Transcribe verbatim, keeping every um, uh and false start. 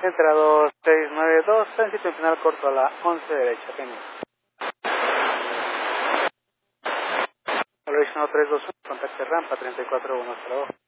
Centrado seis nueve dos, tránsito en final corto a la once derecha, Phoenix. Operation tres dos uno, contacte rampa treinta y cuatro uno cero dos.